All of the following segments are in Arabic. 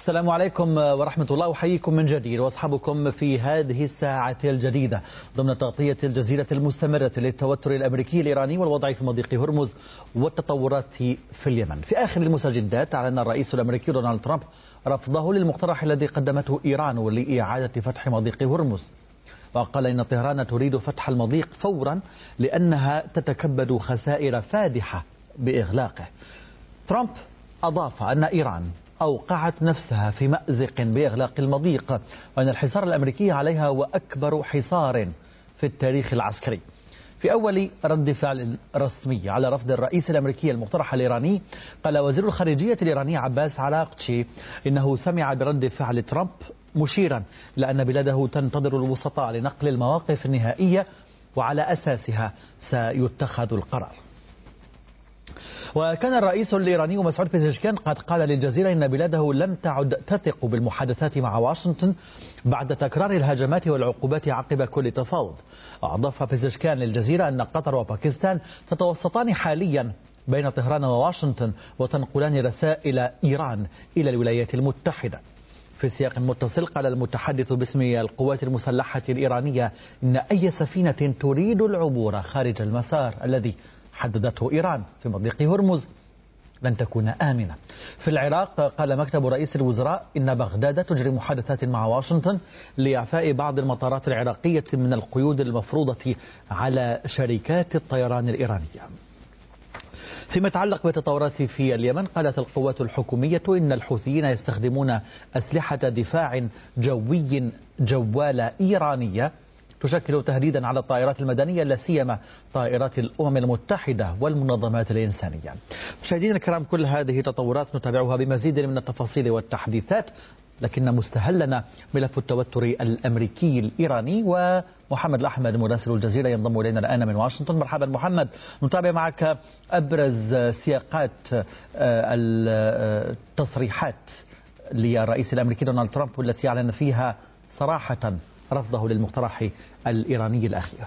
السلام عليكم ورحمة الله، أحييكم من جديد وأصحابكم في هذه الساعة الجديدة ضمن تغطية الجزيرة المستمرة للتوتر الأمريكي الإيراني والوضع في مضيق هرمز والتطورات في اليمن. في آخر المستجدات أعلن الرئيس الأمريكي دونالد ترامب رفضه للمقترح الذي قدمته إيران لإعادة فتح مضيق هرمز، وقال إن طهران تريد فتح المضيق فورا لأنها تتكبد خسائر فادحة بإغلاقه. ترامب أضاف أن إيران أوقعت نفسها في مأزق بإغلاق المضيق، وأن الحصار الأمريكي عليها هو أكبر حصار في التاريخ العسكري. في أول رد فعل رسمي على رفض الرئيس الأمريكي المقترح الإيراني، قال وزير الخارجية الإيراني عباس عراقتشي إنه سمع برد فعل ترامب، مشيرا إلى أن بلاده تنتظر الوسطاء لنقل المواقف النهائية وعلى أساسها سيتخذ القرار. وكان الرئيس الإيراني مسعود بيزشكيان قد قال للجزيرة إن بلاده لم تعد تثق بالمحادثات مع واشنطن بعد تكرار الهجمات والعقوبات عقب كل تفاوض. أضاف بيزشكيان للجزيرة أن قطر وباكستان تتوسطان حاليا بين طهران وواشنطن وتنقلان رسائل إيران إلى الولايات المتحدة. في سياق متصل قال المتحدث باسم القوات المسلحة الإيرانية إن أي سفينة تريد العبور خارج المسار الذي حددته إيران في مضيق هرمز لن تكون آمنة. في العراق قال مكتب رئيس الوزراء إن بغداد تجري محادثات مع واشنطن لإعفاء بعض المطارات العراقية من القيود المفروضة على شركات الطيران الإيرانية. فيما يتعلق بالتطورات في اليمن، قالت القوات الحكومية إن الحوثيين يستخدمون أسلحة دفاع جوي جوالة إيرانية تشكل تهديدا على الطائرات المدنية، لا سيما طائرات الأمم المتحدة والمنظمات الإنسانية. مشاهدينا الكرام، كل هذه تطورات نتابعها بمزيد من التفاصيل والتحديثات، لكن مستهلنا ملف التوتر الأمريكي الإيراني. ومحمد الأحمد مراسل الجزيرة ينضم إلينا الآن من واشنطن. مرحبا محمد، نتابع معك أبرز سياقات التصريحات للرئيس الأمريكي دونالد ترامب والتي أعلن فيها صراحة رفضه للمقترح الإيراني الأخير.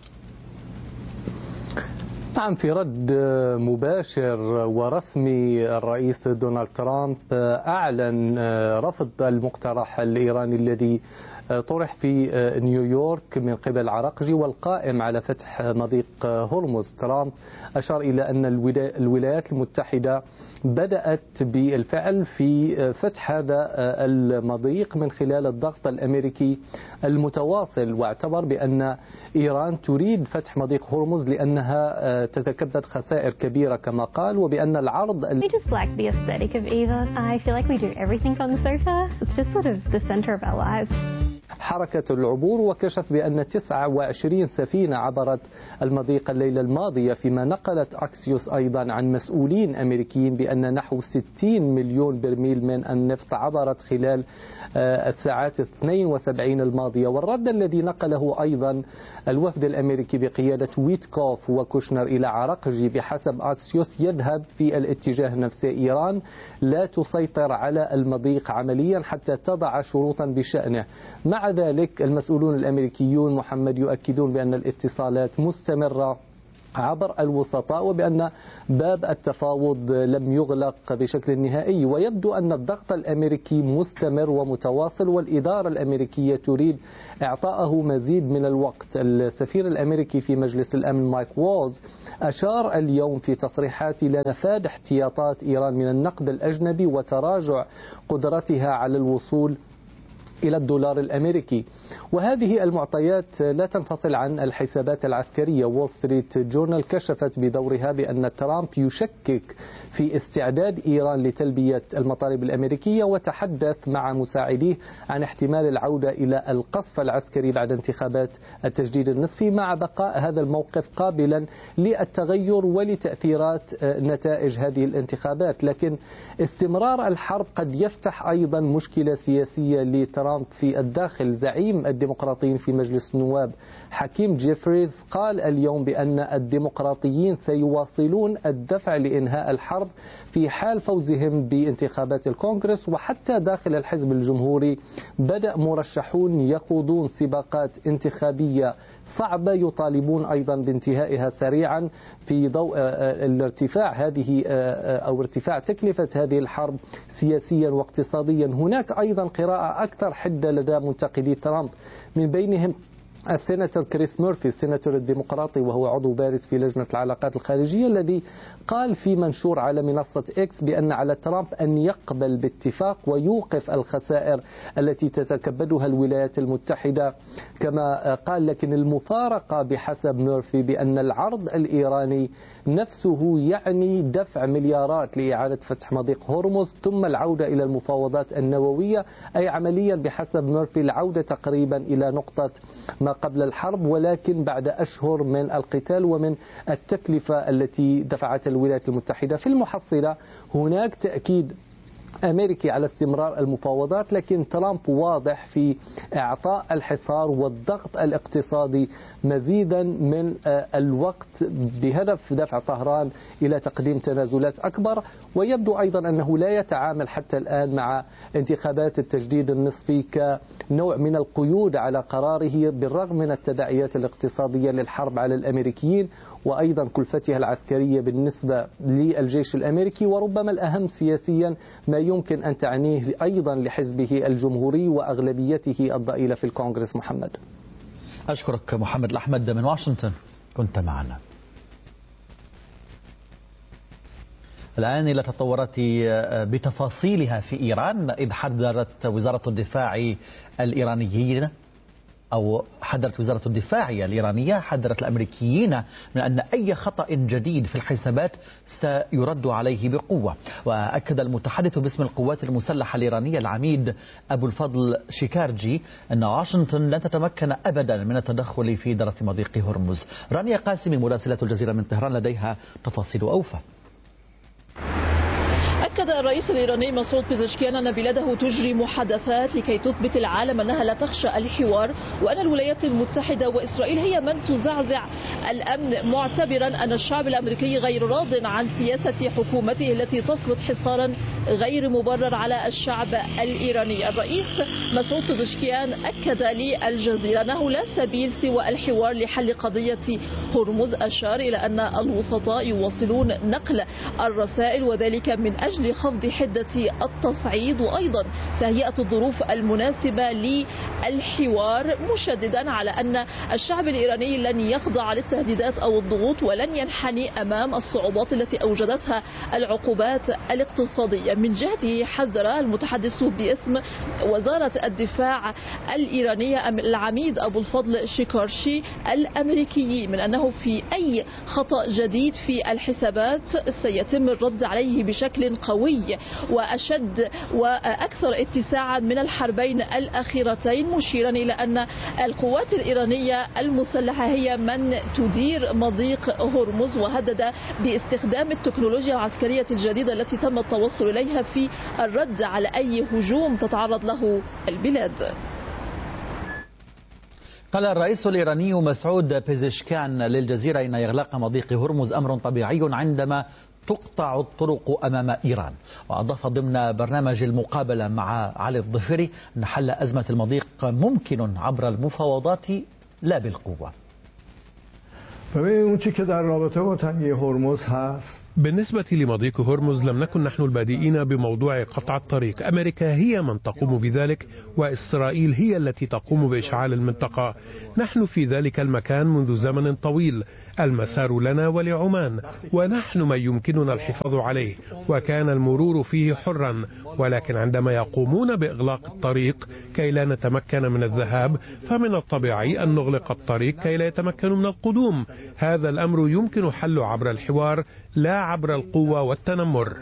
نعم، في رد مباشر ورسمي الرئيس دونالد ترامب أعلن رفض المقترح الإيراني الذي طرح في نيويورك من قبل عراقجي والقائم على فتح مضيق هرمز. ترامب أشار إلى أن الولايات المتحدة بدأت بالفعل في فتح هذا المضيق من خلال الضغط الأمريكي المتواصل، واعتبر بأن إيران تريد فتح مضيق هرمز لأنها تتكبد خسائر كبيرة كما قال، وبأن العرض حركة العبور. وكشف بأن 29 سفينة عبرت المضيق الليلة الماضية، فيما نقلت أكسيوس أيضا عن مسؤولين أمريكيين بأن نحو 60 مليون برميل من النفط عبرت خلال الساعات 72 الماضية. والرد الذي نقله أيضا الوفد الأمريكي بقيادة ويتكوف وكوشنر إلى عراقجي بحسب أكسيوس يذهب في الاتجاه نفسه. إيران لا تسيطر على المضيق عمليا حتى تضع شروطا بشأنه. مع ذلك المسؤولون الأمريكيون محمد يؤكدون بأن الاتصالات مستمرة عبر الوسطاء، وبأن باب التفاوض لم يغلق بشكل نهائي. ويبدو أن الضغط الأمريكي مستمر ومتواصل، والإدارة الأمريكية تريد إعطائه مزيد من الوقت. السفير الأمريكي في مجلس الأمن مايك وولز أشار اليوم في تصريحات إلى نفاذ احتياطات إيران من النقد الأجنبي وتراجع قدرتها على الوصول إلى الدولار الأمريكي. وهذه المعطيات لا تنفصل عن الحسابات العسكرية. وول ستريت جورنال كشفت بدورها بأن ترامب يشكك في استعداد إيران لتلبية المطالب الأمريكية، وتحدث مع مساعديه عن احتمال العودة إلى القصف العسكري بعد انتخابات التجديد النصفي، مع بقاء هذا الموقف قابلا للتغير ولتأثيرات نتائج هذه الانتخابات. لكن استمرار الحرب قد يفتح أيضا مشكلة سياسية لترامب في الداخل. زعيم الديمقراطيين في مجلس النواب حكيم جيفريز قال اليوم بأن الديمقراطيين سيواصلون الدفع لإنهاء الحرب في حال فوزهم بانتخابات الكونغرس. وحتى داخل الحزب الجمهوري بدأ مرشحون يخوضون سباقات انتخابية صعبة، يطالبون أيضا بانتهائها سريعا في ضوء الارتفاع هذه أو ارتفاع تكلفة هذه الحرب سياسيا واقتصاديا. هناك أيضا قراءة أكثر حدة لدى منتقدي ترامب، من بينهم السيناتور كريس مورفي السيناتور الديمقراطي وهو عضو بارز في لجنة العلاقات الخارجية، الذي قال في منشور على منصة إكس بأن على ترامب أن يقبل باتفاق ويوقف الخسائر التي تتكبدها الولايات المتحدة كما قال. لكن المفارقة بحسب مورفي بأن العرض الإيراني نفسه يعني دفع مليارات لإعادة فتح مضيق هرمز ثم العودة إلى المفاوضات النووية، أي عمليا بحسب مورفي العودة تقريبا إلى نقطة ما قبل الحرب، ولكن بعد أشهر من القتال ومن التكلفة التي دفعتها الولايات المتحدة. في المحصلة هناك تأكيد أمريكي على استمرار المفاوضات، لكن ترامب واضح في إعطاء الحصار والضغط الاقتصادي مزيدا من الوقت بهدف دفع طهران إلى تقديم تنازلات أكبر. ويبدو أيضا أنه لا يتعامل حتى الآن مع انتخابات التجديد النصفي كنوع من القيود على قراره بالرغم من التداعيات الاقتصادية للحرب على الأمريكيين وأيضا كلفتها العسكرية بالنسبة للجيش الأمريكي، وربما الأهم سياسيا ما يمكن أن تعنيه أيضا لحزبه الجمهوري وأغلبيته الضئيلة في الكونغرس. محمد، أشكرك محمد الأحمد من واشنطن، كنت معنا. الآن إلى تطورات بتفاصيلها في إيران، إذ حذرت وزارة الدفاع الإيرانيين أو حذرت وزارة الدفاع الإيرانية حذرت الأمريكيين من أن أي خطأ جديد في الحسابات سيرد عليه بقوة. وأكد المتحدث باسم القوات المسلحة الإيرانية العميد أبو الفضل شيكارجي أن واشنطن لن تتمكن أبدا من التدخل في إدارة مضيق هرمز. رانيا قاسمي مراسلة الجزيرة من طهران لديها تفاصيل أوفى. أكد الرئيس الإيراني مسعود بيزشكيان أن بلاده تجري محادثات لكي تثبت العالم أنها لا تخشى الحوار، وأن الولايات المتحدة وإسرائيل هي من تزعزع الأمن، معتبرا أن الشعب الأمريكي غير راض عن سياسة حكومته التي تفرض حصارا غير مبرر على الشعب الإيراني. الرئيس مسعود بيزشكيان أكد للجزيرة أنه لا سبيل سوى الحوار لحل قضية هرمز، أشار إلى أن الوسطاء يواصلون نقل الرسائل وذلك من أجل خفض حدة التصعيد وأيضا تهيئة الظروف المناسبة للحوار، مشددا على أن الشعب الإيراني لن يخضع للتهديدات أو الضغوط ولن ينحني أمام الصعوبات التي أوجدتها العقوبات الاقتصادية. من جهته حذر المتحدث باسم وزارة الدفاع الإيرانية العميد أبو الفضل شيكارشي الأمريكي من أنه في أي خطأ جديد في الحسابات سيتم الرد عليه بشكل قوي وأشد وأكثر اتساعا من الحربين الأخيرتين، مشيرا إلى أن القوات الإيرانية المسلحة هي من تدير مضيق هرمز، وهدد باستخدام التكنولوجيا العسكرية الجديدة التي تم التوصل إليها في الرد على أي هجوم تتعرض له البلاد. قال الرئيس الإيراني مسعود بيزشكيان للجزيرة إن إغلاق مضيق هرمز أمر طبيعي عندما تقطع الطرق أمام إيران. وأضاف ضمن برنامج المقابلة مع علي الظفيري أن حل أزمة المضيق ممكن عبر المفاوضات لا بالقوة. بالنسبة لمضيق هرمز لم نكن نحن البادئين بموضوع قطع الطريق، أمريكا هي من تقوم بذلك وإسرائيل هي التي تقوم بإشعال المنطقة. نحن في ذلك المكان منذ زمن طويل، المسار لنا ولعمان ونحن من يمكننا الحفاظ عليه، وكان المرور فيه حرا، ولكن عندما يقومون بإغلاق الطريق كي لا نتمكن من الذهاب فمن الطبيعي أن نغلق الطريق كي لا يتمكنوا من القدوم. هذا الأمر يمكن حله عبر الحوار لا عبر القوة والتنمر.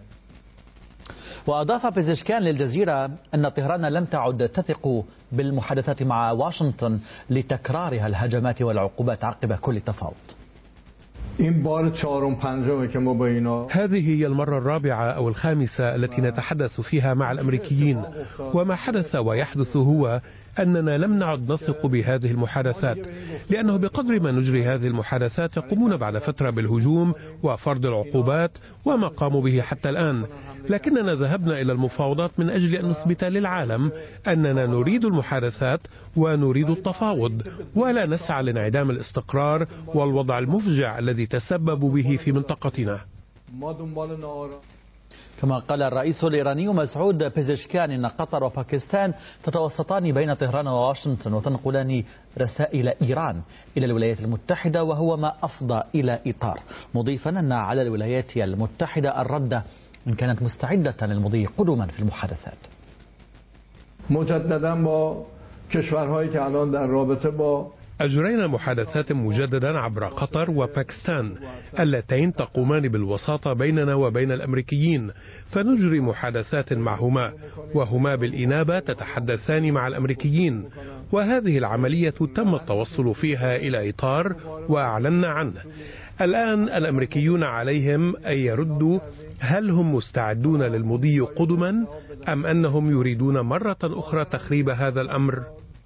وأضاف بيزشكيان للجزيرة أن طهران لم تعد تثق بالمحادثات مع واشنطن لتكرارها الهجمات والعقوبات عقب كل تفاوض. هذه هي المرة الرابعة أو الخامسة التي نتحدث فيها مع الأمريكيين، وما حدث ويحدث هو أننا لم نعد نثق بهذه المحادثات، لأنه بقدر ما نجري هذه المحادثات يقومون بعد فترة بالهجوم وفرض العقوبات وما قاموا به حتى الآن. لكننا ذهبنا إلى المفاوضات من أجل أن نثبت للعالم أننا نريد المحادثات ونريد التفاوض، ولا نسعى لانعدام الاستقرار والوضع المفجع الذي تسببوا به في منطقتنا. كما قال الرئيس الإيراني مسعود بيزشكيان إن قطر وباكستان تتوسطان بين طهران وواشنطن وتنقلان رسائل إيران إلى الولايات المتحدة، وهو ما أفضى إلى إطار، مضيفا أن على الولايات المتحدة الرد إن كانت مستعدة للمضي قدما في المحادثات. مجددا با کشورهایی که الان در رابطه با أجرينا محادثات مجددا عبر قطر وباكستان اللتين تقومان بالوساطة بيننا وبين الأمريكيين، فنجري محادثات معهما، وهما بالإنابة تتحدثان مع الأمريكيين، وهذه العملية تم التوصل فيها إلى إطار وأعلنا عنه. الآن الأمريكيون عليهم أن يردوا هل هم مستعدون للمضي قدما أم أنهم يريدون مرة أخرى تخريب هذا الأمر.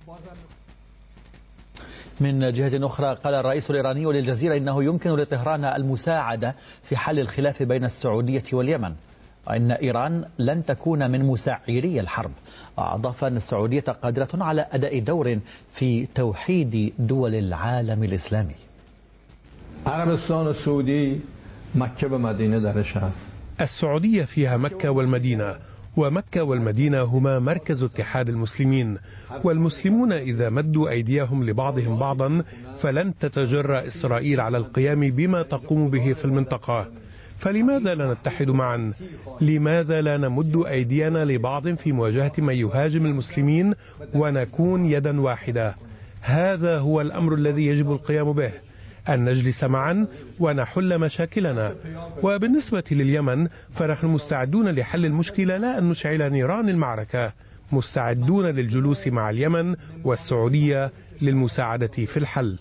من جهة أخرى قال الرئيس الإيراني للجزيرة إنه يمكن لطهران المساعدة في حل الخلاف بين السعودية واليمن، وإن إيران لن تكون من مسعري الحرب. أضاف أن السعودية قادرة على أداء دور في توحيد دول العالم الإسلامي. عربستان السعودي مكة ومدينة درش است. السعودية فيها مكة والمدينة، ومكة والمدينة هما مركز اتحاد المسلمين، والمسلمون إذا مدوا أيديهم لبعضهم بعضا فلن تتجرأ إسرائيل على القيام بما تقوم به في المنطقة. فلماذا لا نتحد معا؟ لماذا لا نمد أيدينا لبعض في مواجهة من يهاجم المسلمين ونكون يدا واحدة؟ هذا هو الأمر الذي يجب القيام به، أن نجلس معا ونحل مشاكلنا. وبالنسبة لليمن فنحن مستعدون لحل المشكلة، لا أن نشعل نيران المعركة، مستعدون للجلوس مع اليمن والسعودية للمساعدة في الحل.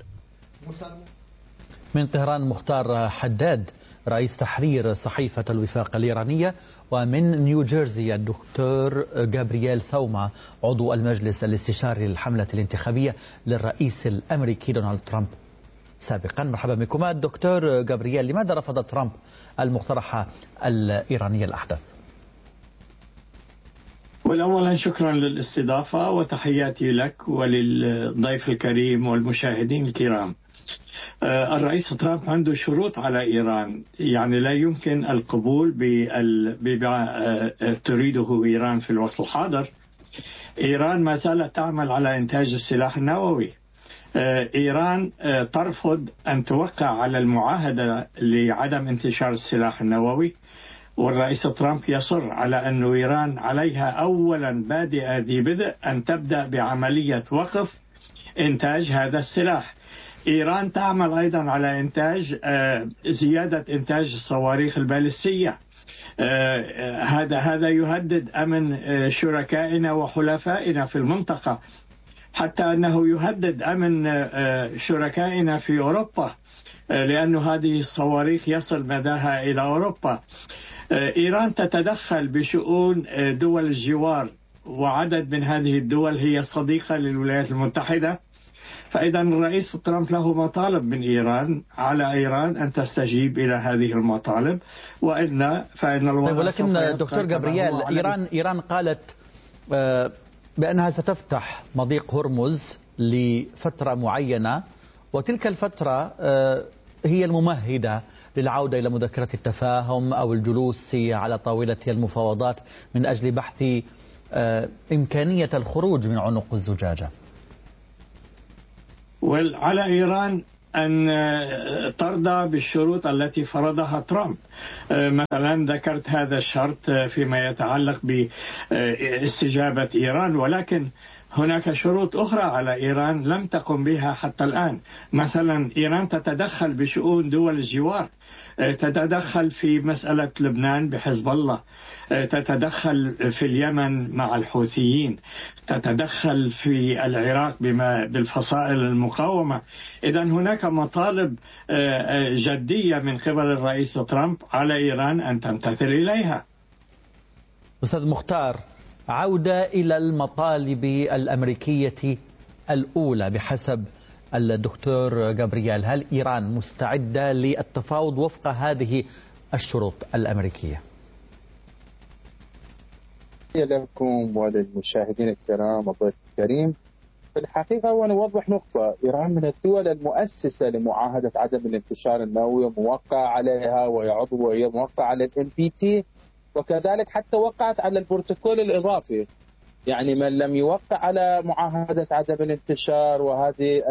من طهران مختار حداد رئيس تحرير صحيفة الوفاق الإيرانية، ومن نيوجيرسي الدكتور جابرييل سوما عضو المجلس الاستشاري للحملة الانتخابية للرئيس الأمريكي دونالد ترامب سابقا. مرحبا بكما الدكتور جابرييل. لماذا رفض ترامب المقترح الإيراني الأحدث؟ والأولا شكرا للاستضافة وتحياتي لك وللضيف الكريم والمشاهدين الكرام. الرئيس ترامب عنده شروط على إيران، يعني لا يمكن القبول بما تريده إيران في الوقت الحاضر. إيران ما زالت تعمل على إنتاج السلاح النووي. إيران ترفض أن توقع على المعاهدة لعدم انتشار السلاح النووي، والرئيس ترامب يصر على أن إيران عليها أولا بادئ ذي بدء أن تبدأ بعملية وقف إنتاج هذا السلاح. إيران تعمل أيضا على إنتاج زيادة إنتاج الصواريخ البالستية. هذا يهدد أمن شركائنا وحلفائنا في المنطقة، حتى أنه يهدد أمن شركائنا في أوروبا، لأن هذه الصواريخ يصل مداها إلى أوروبا. إيران تتدخل بشؤون دول الجوار، وعدد من هذه الدول هي صديقة للولايات المتحدة. فإذا الرئيس ترامب له مطالب من إيران، على إيران أن تستجيب إلى هذه المطالب، وإلا فإن الوضع. ولكن دكتور جابرييل، إيران قالت بأنها ستفتح مضيق هرمز لفترة معينة، وتلك الفترة هي الممهدة للعودة إلى مذكرة التفاهم أو الجلوس على طاولة المفاوضات من أجل بحث إمكانية الخروج من عنق الزجاجة. وعلى إيران أن ترضى بالشروط التي فرضها ترامب. مثلا ذكرت هذا الشرط فيما يتعلق باستجابة إيران، ولكن هناك شروط أخرى على إيران لم تقم بها حتى الآن. مثلا إيران تتدخل بشؤون دول الجوار، تتدخل في مسألة لبنان بحزب الله، تتدخل في اليمن مع الحوثيين، تتدخل في العراق بالفصائل المقاومة. إذن هناك مطالب جدية من قبل الرئيس ترامب على إيران أن تمتثل إليها. أستاذ مختار، عودة إلى المطالب الأمريكية الأولى بحسب الدكتور جابرييل، هل إيران مستعدة للتفاوض وفق هذه الشروط الأمريكية؟ لكم وللمشاهدين الكرام والضيف الكريم، في الحقيقة ونوضح نقطة: إيران من الدول المؤسسة لمعاهدة عدم الانتشار النووي وموقع عليها وهي موقع على NPT، وكذلك حتى وقعت على البروتوكول الإضافي. يعني من لم يوقع على معاهدة عدم الانتشار وهذه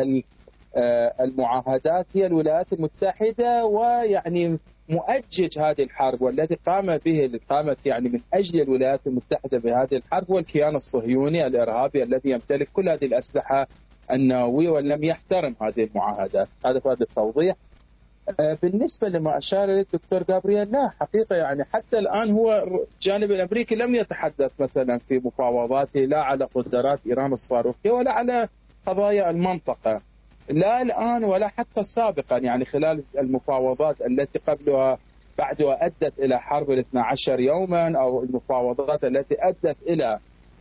المعاهدات هي الولايات المتحدة، ويعني مؤجج هذه الحرب والذي قامت يعني من أجل الولايات المتحدة بهذه الحرب هو الكيان الصهيوني الإرهابي الذي يمتلك كل هذه الأسلحة النووية ولم يحترم هذه المعاهدات. هذا التوضيح. بالنسبة لما أشار إليه الدكتور جابرييل، لا حقيقة يعني حتى الآن هو الجانب الأمريكي لم يتحدث مثلا في مفاوضاته لا على قدرات إيران الصاروخية ولا على قضايا المنطقة، لا الآن ولا حتى سابقا. يعني خلال المفاوضات التي قبلها بعدها أدت إلى حرب 12 يوما، أو المفاوضات التي أدت إلى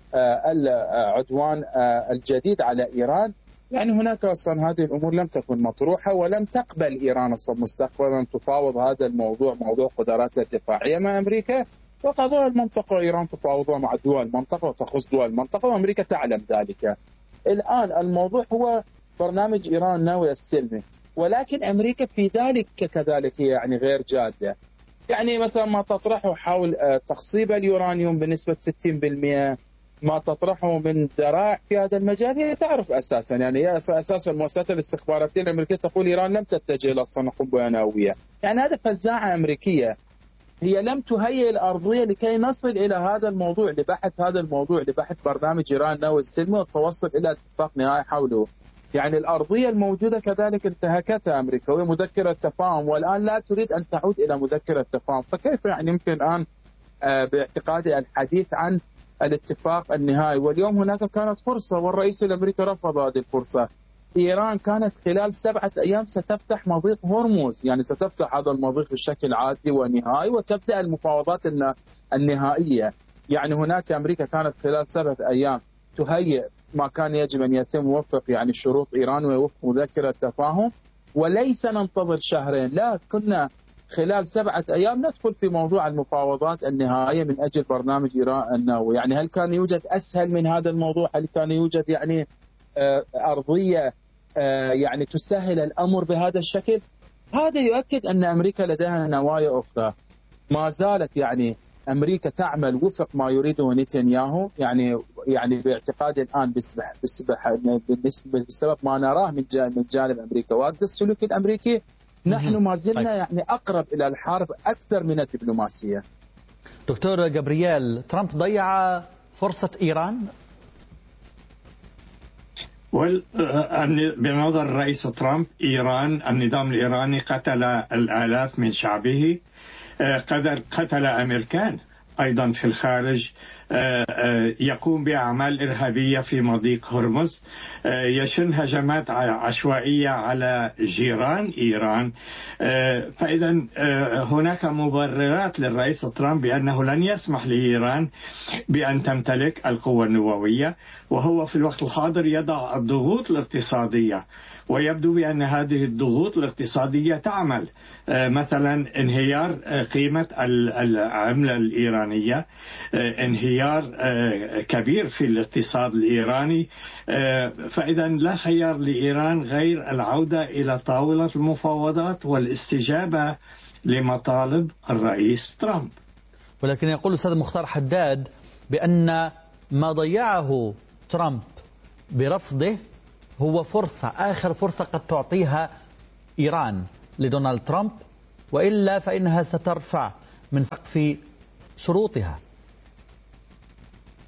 العدوان الجديد على إيران، يعني هناك أصلا هذه الأمور لم تكن مطروحة، ولم تقبل إيران مستقبلا تفاوض هذا الموضوع، موضوع قدراتها الدفاعية مع أمريكا. وقضايا المنطقة إيران تفاوضها مع دول المنطقة وتخص دول المنطقة، وأمريكا تعلم ذلك. الآن الموضوع هو برنامج إيران النووي السلمي، ولكن أمريكا في ذلك كذلك هي يعني غير جادة. يعني مثلا ما تطرحه حول تخصيب اليورانيوم بنسبة 60%، ما تطرحه من ذرائع في هذا المجال، هي تعرف أساسا يعني أساسا المؤسسات الاستخباراتية الأمريكية تقول إيران لم تتجه إلى صنع قنبلة نووية. يعني هذا فزاعة أمريكية، هي لم تهيئ الأرضية لكي نصل إلى هذا الموضوع، لبحث هذا الموضوع، لبحث برنامج إيران النووي السلمي والتوصل إلى اتفاق نهائي حوله. يعني الأرضية الموجودة كذلك انتهكتها أمريكا، وهي مذكرة تفاهم، والآن لا تريد أن تعود إلى مذكرة تفاهم. فكيف يعني يمكن الآن باعتقادي الحديث عن الاتفاق النهائي؟ واليوم هناك كانت فرصة والرئيس الأمريكي رفض هذه الفرصة. إيران كانت خلال 7 أيام ستفتح مضيق هرمز، يعني ستفتح هذا المضيق بشكل عادي ونهائي وتبدأ المفاوضات النهائية. يعني هناك أمريكا كانت خلال 7 أيام تهيئ ما كان يجب أن يتم وفق يعني شروط إيران ووفق مذكرة تفاهم، وليس ننتظر شهرين، لا كنا خلال 7 أيام ندخل في موضوع المفاوضات النهائية من أجل برنامج إيران النووي. يعني هل كان يوجد أسهل من هذا الموضوع؟ هل كان يوجد يعني أرضية يعني تسهل الأمر بهذا الشكل؟ هذا يؤكد أن أمريكا لديها نوايا أخرى. ما زالت يعني أمريكا تعمل وفق ما يريده نتنياهو، يعني باعتقادي الآن بسبب ما نراه من جانب أمريكا وهذا السلوك الأمريكي، نحن ما زلنا يعني أقرب إلى الحرب أكثر من الدبلوماسية. دكتور جابرييل، ترامب ضيع فرصة إيران؟ بنظر الرئيس ترامب، إيران النظام الإيراني قتل الآلاف من شعبه، قتل أمريكان أيضا في الخارج، يقوم بأعمال إرهابية في مضيق هرمز، يشن هجمات عشوائية على جيران إيران. فإذا هناك مبررات للرئيس ترامب بأنه لن يسمح لإيران بأن تمتلك القوة النووية، وهو في الوقت الحاضر يضع الضغوط الاقتصادية، ويبدو بأن هذه الضغوط الاقتصادية تعمل. مثلا انهيار قيمة العملة الإيرانية، انهيار كبير في الاقتصاد الإيراني. فإذا لا خيار لإيران غير العودة إلى طاولة المفاوضات والاستجابة لمطالب الرئيس ترامب. ولكن يقول الأستاذ مختار حداد بأن ما ضيعه ترامب برفضه هو فرصة، آخر فرصة قد تعطيها إيران لدونالد ترامب، وإلا فإنها سترفع من سقف شروطها.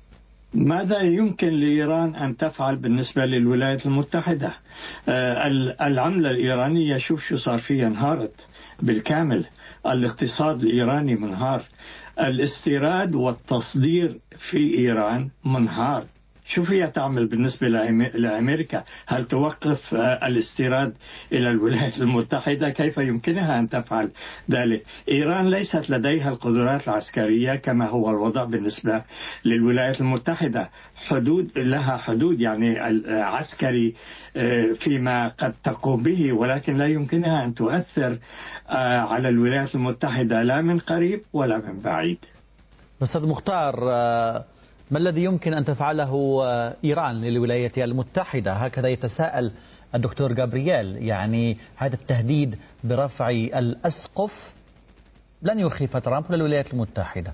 ماذا يمكن لإيران أن تفعل بالنسبة للولايات المتحدة؟ العملة الإيرانية شوف شو صار فيها، انهارت بالكامل. الاقتصاد الإيراني منهار، الاستيراد والتصدير في إيران منهار. شو فيها تعمل بالنسبة لأمريكا؟ هل توقف الاستيراد إلى الولايات المتحدة؟ كيف يمكنها أن تفعل ذلك؟ إيران ليست لديها القدرات العسكرية كما هو الوضع بالنسبة للولايات المتحدة. لها حدود يعني عسكري فيما قد تقوم به، ولكن لا يمكنها أن تؤثر على الولايات المتحدة لا من قريب ولا من بعيد. أستاذ مختار، ما الذي يمكن أن تفعله إيران للولايات المتحدة؟ هكذا يتساءل الدكتور جابرييل. يعني هذا التهديد برفع الأسقف لن يخيف ترامب للولايات المتحدة.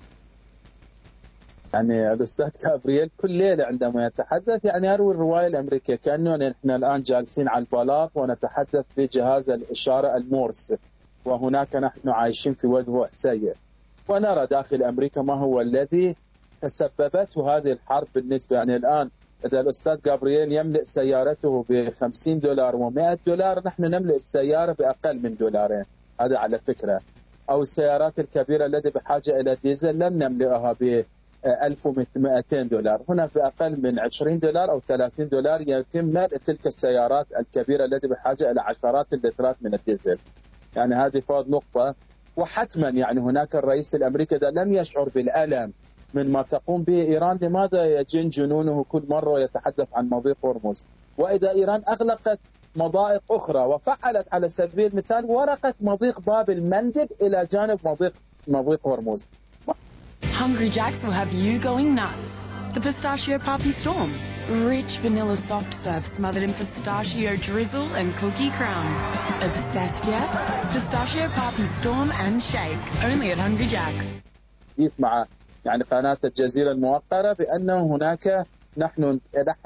يعني الأستاذ جابرييل كل ليلة عندما يتحدث يعني أروي الرواية الأمريكية، كأنه نحن الآن جالسين على البلاط ونتحدث بجهاز الإشارة المورس، وهناك نحن عايشين في وضع سيء، ونرى داخل أمريكا ما هو الذي تسببته هذه الحرب. بالنسبة يعني الآن إذا الأستاذ جابرييل يملئ سيارته $50 و$100، نحن نملئ السيارة بأقل من $2. هذا على فكرة. أو السيارات الكبيرة التي بحاجة إلى ديزل لن نملئها $1200. هنا بأقل من $20 أو $30 يتم ملء تلك السيارات الكبيرة التي بحاجة إلى عشرات اللترات من الديزل. يعني هذه فاض نقطة. وحتما يعني هناك الرئيس الأمريكي إذا لم يشعر بالألم من ما تقوم به إيران، لماذا يجن جنونه كل مرة ويتحدث عن مضيق هرمز؟ وإذا إيران أغلقت مضائق أخرى وفعلت على سبيل المثال ورقة مضيق باب المندب إلى جانب مضيق هرمز. Hungry Jacks will have you going nuts. The Pistachio Poppy Storm. Rich vanilla soft serve smothered in pistachio drizzle and cookie crumbs. Obsessed yet? Pistachio Poppy Storm and Shake. Only at Hungry Jacks. مع يعني قناة الجزيرة الموقرة بأنه هناك نحن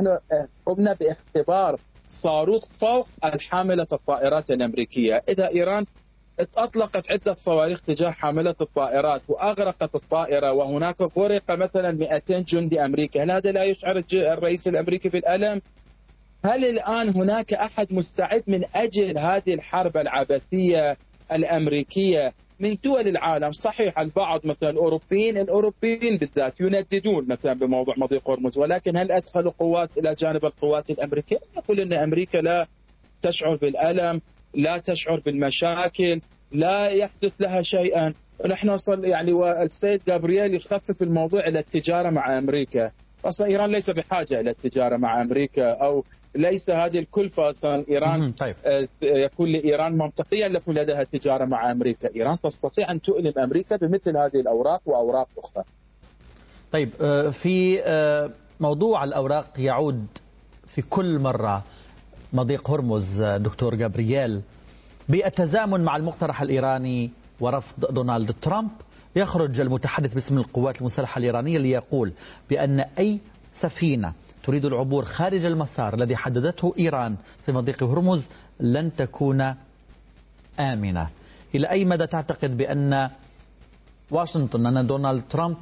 قمنا باختبار صاروخ فوق الحاملة الطائرات الأمريكية. إذا إيران أطلقت عدة صواريخ تجاه حاملة الطائرات وأغرقت الطائرة وهناك غرق مثلا 200 جندي أمريكي، هل هذا لا يشعر الرئيس الأمريكي بالألم؟ هل الآن هناك أحد مستعد من أجل هذه الحرب العبثية الأمريكية من دول العالم؟ صحيح البعض مثلا الأوروبيين بالذات ينددون مثلا بموضوع مضيق هرمز، ولكن هل أدخلوا قوات إلى جانب القوات الأمريكية؟ يقول أن أمريكا لا تشعر بالألم، لا تشعر بالمشاكل، لا يحدث لها شيئا. ونحن يعني والسيد جابرييل يخفف الموضوع إلى التجارة مع أمريكا. أصلا إيران ليس بحاجة إلى التجارة مع أمريكا، أو ليس هذه الكلفة أصلا إيران يكون لإيران منطقيا يكون لديها تجارة مع أمريكا. إيران تستطيع أن تؤلم أمريكا بمثل هذه الأوراق وأوراق أخرى. طيب، في موضوع الأوراق يعود في كل مرة مضيق هرمز دكتور جابرييل بالتزامن مع المقترح الإيراني ورفض دونالد ترامب. يخرج المتحدث باسم القوات المسلحة الإيرانية ليقول بأن أي سفينة تريد العبور خارج المسار الذي حددته إيران في مضيق هرمز لن تكون آمنة. إلى أي مدى تعتقد بأن واشنطن، أن دونالد ترامب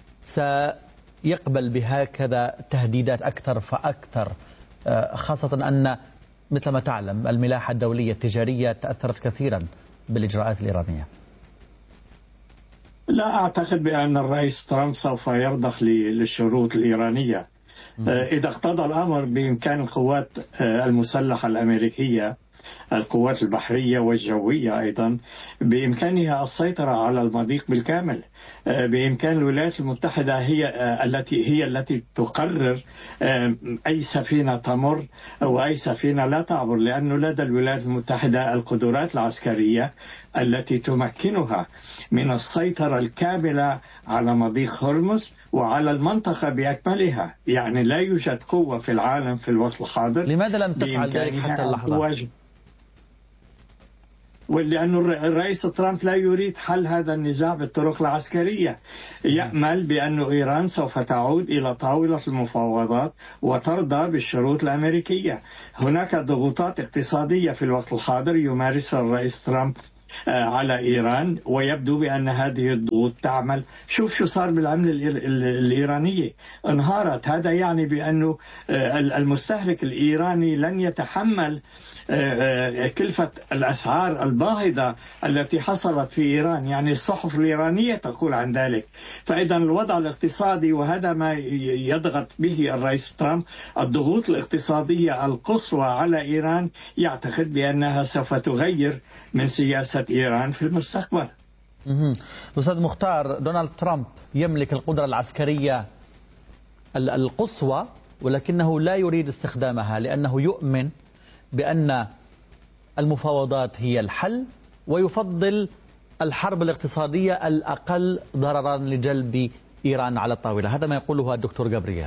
سيقبل بهكذا تهديدات أكثر فأكثر، خاصة أن مثل ما تعلم الملاحة الدولية التجارية تأثرت كثيرا بالإجراءات الإيرانية؟ لا أعتقد بأن الرئيس ترامب سوف يرضخ للشروط الإيرانية. إذا اقتضى الأمر بإمكان القوات المسلحة الأمريكية، القوات البحرية والجوية أيضا، بإمكانها السيطرة على المضيق بالكامل. بإمكان الولايات المتحدة هي التي تقرر أي سفينة تمر وأي سفينة لا تعبر، لأنه لدى الولايات المتحدة القدرات العسكرية التي تمكنها من السيطرة الكاملة على مضيق هرمز وعلى المنطقة بأكملها. يعني لا يوجد قوة في العالم في الوقت الحاضر. لماذا لم تفعل ذلك حتى اللحظة؟ ولأن الرئيس ترامب لا يريد حل هذا النزاع بالطرق العسكرية. يأمل بأن إيران سوف تعود إلى طاولة المفاوضات وترضى بالشروط الأمريكية. هناك ضغوطات اقتصادية في الوقت الحاضر يمارسها الرئيس ترامب على إيران، ويبدو بأن هذه الضغوط تعمل. شوف شو صار بالعملة الإيرانية، انهارت. هذا يعني بأنه المستهلك الإيراني لن يتحمل كلفة الأسعار الباهظة التي حصلت في إيران. يعني الصحف الإيرانية تقول عن ذلك. فإذا الوضع الاقتصادي، وهذا ما يضغط به الرئيس ترامب، الضغوط الاقتصادية القصوى على إيران، يعتقد بأنها سوف تغير من سياسة إيران في المستقبل. أستاذ مختار، دونالد ترامب يملك القدرة العسكرية القصوى، ولكنه لا يريد استخدامها لأنه يؤمن بأن المفاوضات هي الحل، ويفضل الحرب الاقتصادية الأقل ضررا لجلب إيران على الطاولة. هذا ما يقوله الدكتور جابرييل.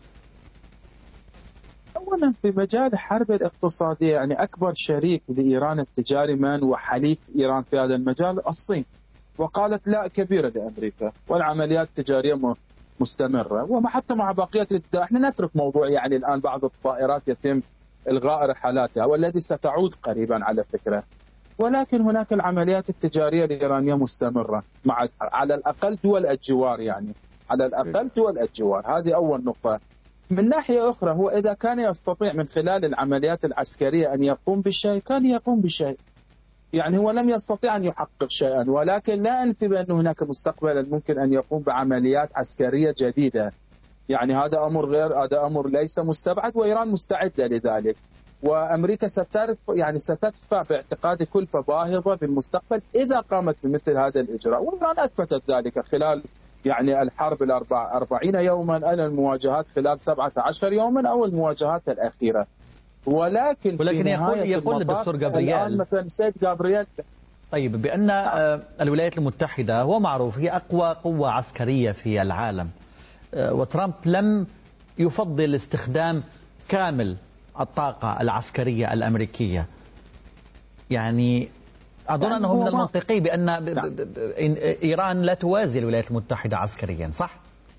أولا في مجال الحرب الاقتصادية، يعني أكبر شريك لإيران التجاري من وحليف إيران في هذا المجال الصين، وقالت لا كبيرة لأمريكا، والعمليات التجارية مستمرة. وحتى مع بقية احنا نترك موضوع يعني الآن بعض الطائرات يتم إلغاء رحلاتها، والذي ستعود قريبا على فكرة، ولكن هناك العمليات التجارية الإيرانية مستمرة مع على الأقل دول الجوار، يعني على الأقل دول الجوار. هذه أول نقطة. من ناحية أخرى، هو إذا كان يستطيع من خلال العمليات العسكرية أن يقوم بشيء كان يقوم بشيء، يعني هو لم يستطيع أن يحقق شيئا، ولكن لا أنفي بأن هناك مستقبلا ممكن أن يقوم بعمليات عسكرية جديدة. يعني هذا أمر ليس مستبعد، وإيران مستعدة لذلك. وأمريكا ستدفع باعتقادي كلفة باهظة بالمستقبل إذا قامت بمثل هذا الإجراء، وإيران أثبتت ذلك خلال يعني الحرب 40 يوما، أو المواجهات خلال 17 يوما، أو المواجهات الأخيرة. ولكن يقول الدكتور جابرييل مثلا سيد جابرييل طيب بأن الولايات المتحدة هو معروف هي أقوى قوة عسكرية في العالم، وترامب لم يفضل استخدام كامل الطاقة العسكرية الأمريكية. يعني أظن أنه من المنطقي بأن إيران لا توازي الولايات المتحدة عسكريا، صح؟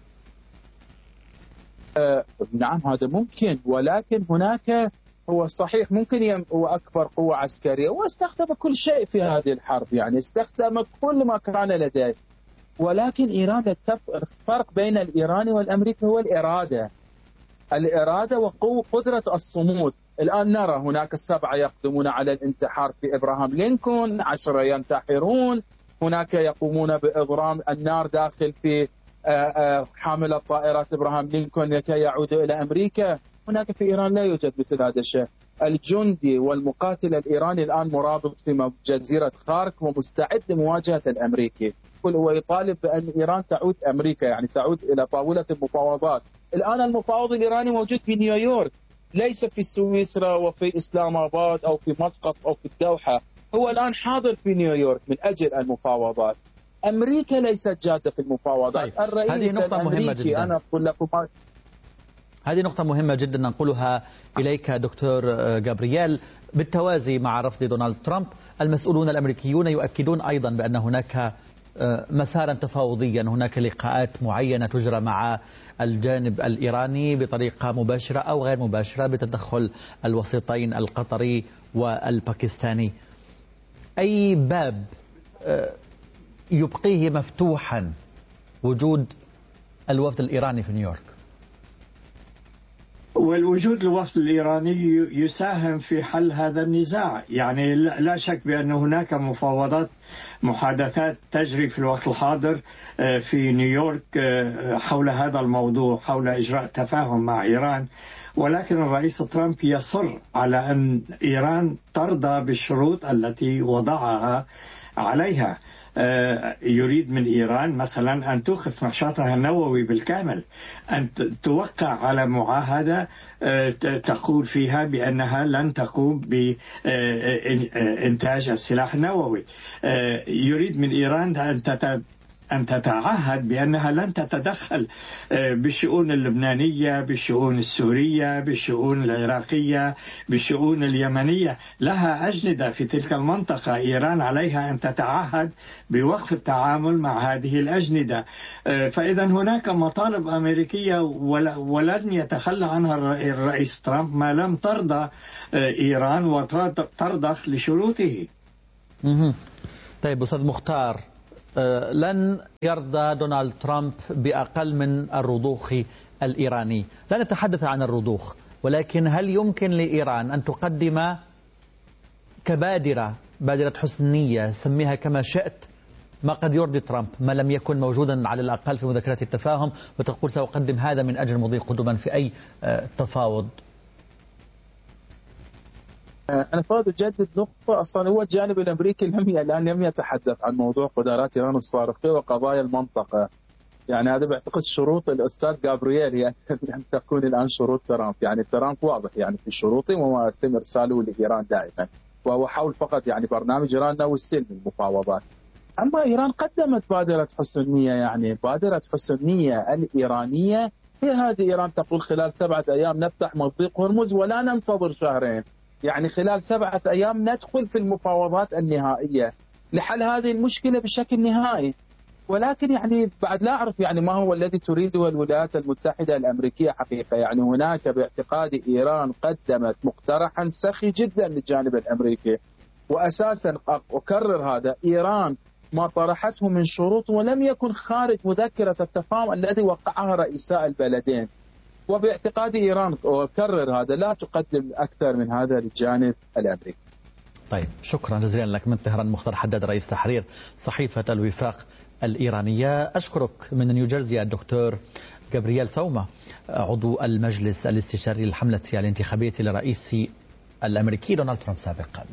نعم هذا ممكن، ولكن هناك هو صحيح ممكن هو أكبر قوة عسكرية واستخدم كل شيء في هذه الحرب، يعني استخدم كل ما كان لديه. ولكن إيران، الفرق بين الإيراني والأمريكي هو الإرادة وقدرة الصمود. الآن نرى هناك 7 يقدمون على الانتحار في إبراهام لينكولن، 10 ينتحرون، هناك يقومون بإضرام النار داخل في حامل الطائرات إبراهام لينكولن لكي يعودوا إلى أمريكا. هناك في إيران لا يوجد مثل هذا الشيء. الجندي والمقاتل الإيراني الآن مرابط في جزيرة خارك ومستعد لمواجهة الأمريكي. هو يطالب بأن إيران تعود أمريكا، يعني تعود إلى طاولة المفاوضات. الآن المفاوض الإيراني موجود في نيويورك، ليس في سويسرا وفي إسلام آباد أو في مسقط أو في الدوحة. هو الآن حاضر في نيويورك من أجل المفاوضات. أمريكا ليست جادة في المفاوضات. طيب. الرئيس الأمريكي أنا أقول لكم هذه نقطة مهمة جدا ننقلها إليك دكتور جابرييل. بالتوازي مع رفض دونالد ترامب، المسؤولون الأمريكيون يؤكدون أيضا بأن هناك مسارا تفاوضيا، هناك لقاءات معينة تجرى مع الجانب الإيراني بطريقة مباشرة أو غير مباشرة بتدخل الوسيطين القطري والباكستاني. أي باب يبقيه مفتوحا وجود الوفد الإيراني في نيويورك؟ والوجود الوفد الإيراني يساهم في حل هذا النزاع. يعني لا شك بأن هناك محادثات تجري في الوقت الحاضر في نيويورك حول هذا الموضوع، حول إجراء تفاهم مع إيران. ولكن الرئيس ترامب يصر على أن إيران ترضى بالشروط التي وضعها عليها. يريد من إيران مثلا أن توقف نشاطها النووي بالكامل، أن توقع على معاهدة تقول فيها بأنها لن تقوم بإنتاج السلاح النووي. يريد من إيران أن تتعهد بأنها لن تتدخل بالشؤون اللبنانية، بالشؤون السورية، بالشؤون العراقية، بالشؤون اليمنية. لها أجندة في تلك المنطقة. إيران عليها أن تتعهد بوقف التعامل مع هذه الأجندة. فإذا هناك مطالب أمريكية ولن يتخلى عنها الرئيس ترامب ما لم ترضى إيران وترضخ لشروطه. طيب أستاذ مختار، لن يرضى دونالد ترامب بأقل من الرضوخ الإيراني. لا نتحدث عن الرضوخ، ولكن هل يمكن لإيران أن تقدم كبادرة، بادرة حسن نية، سميها كما شئت، ما قد يرضي ترامب، ما لم يكن موجودا على الأقل في مذكرات التفاهم، وتقول سأقدم هذا من أجل مضي قدما في أي تفاوض؟ أنا فاضل أجدد نقطة. أصلا هو الجانب الأمريكي الآن لم يتحدث عن موضوع قدرات إيران الصاروخية وقضايا المنطقة. يعني هذا بعتقد شروط الأستاذ جابرييل هي أن تكون الآن شروط ترامب. يعني ترامب واضح يعني في شروطه وما يتم إرساله لإيران دائما، وهو حول فقط يعني برنامج إيران والسلم المفاوضات. أما إيران قدمت بادرة حسن نية، يعني بادرة حسن نية الإيرانية هي هذه. إيران تقول خلال 7 أيام نفتح مضيق هرمز ولا ننتظر شهرين، يعني خلال 7 أيام ندخل في المفاوضات النهائية لحل هذه المشكلة بشكل نهائي. ولكن يعني بعد لا أعرف يعني ما هو الذي تريده الولايات المتحدة الأمريكية حقيقة. يعني هناك باعتقاد إيران قدمت مقترحا سخي جدا للجانب الأمريكي، وأساسا أكرر هذا، إيران ما طرحته من شروط ولم يكن خارج مذكرة التفاهم الذي وقعها رئيساء البلدين. وباعتقاد إيران، وأكرر هذا، لا تقدم أكثر من هذا للجانب الأمريكي. طيب، شكرا جزيلا لك من طهران مختار حداد، رئيس تحرير صحيفة الوفاق الإيرانية. أشكرك من نيوجيرسي الدكتور جابرييل سوما، عضو المجلس الاستشاري للحملة الانتخابية لرئيس الأمريكي دونالد ترامب سابقا.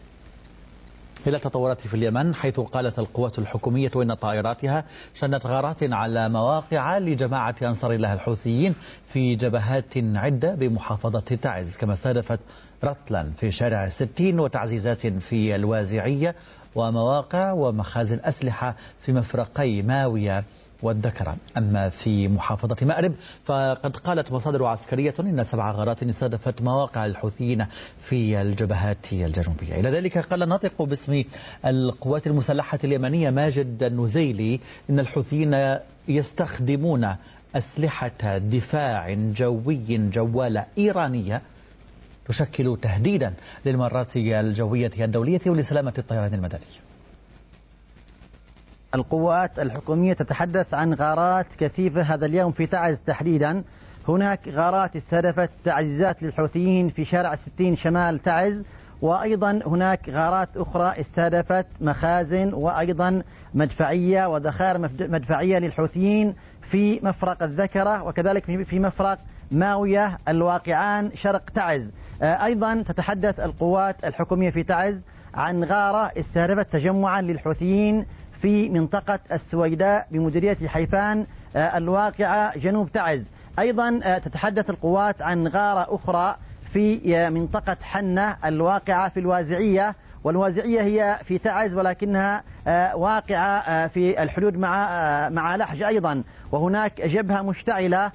إلى التطورات في اليمن، حيث قالت القوات الحكومية إن طائراتها شنت غارات على مواقع لجماعة أنصار الله الحوثيين في جبهات عدة بمحافظة تعز، كما استهدفت رتلا في شارع 60 وتعزيزات في الوازعية ومواقع ومخازن أسلحة في مفرقي ماوية والذكرى. أما في محافظة مأرب فقد قالت مصادر عسكرية إن 7 غارات استهدفت مواقع الحوثيين في الجبهات الجنوبية. إلى ذلك قال الناطق باسم القوات المسلحة اليمنية ماجد النزيلي إن الحوثيين يستخدمون أسلحة دفاع جوي جوالة إيرانية تشكل تهديدا للمرات الجوية الدولية ولسلامة الطيران المدني. القوات الحكومية تتحدث عن غارات كثيفة هذا اليوم في تعز تحديدا. هناك غارات استهدفت تعزيزات للحوثيين في شارع 60 شمال تعز، وأيضا هناك غارات أخرى استهدفت مخازن وأيضا مدفعية وذخائر مدفعية للحوثيين في مفرق الذكرة وكذلك في مفرق ماوية الواقعان شرق تعز. أيضا تتحدث القوات الحكومية في تعز عن غارة استهدفت تجمعا للحوثيين في منطقة السويداء بمديرية حيفان الواقعة جنوب تعز. أيضا تتحدث القوات عن غارة أخرى في منطقة حنة الواقعة في الوازعية، والوازعية هي في تعز ولكنها واقعة في الحدود مع لحج أيضا، وهناك جبهة مشتعلة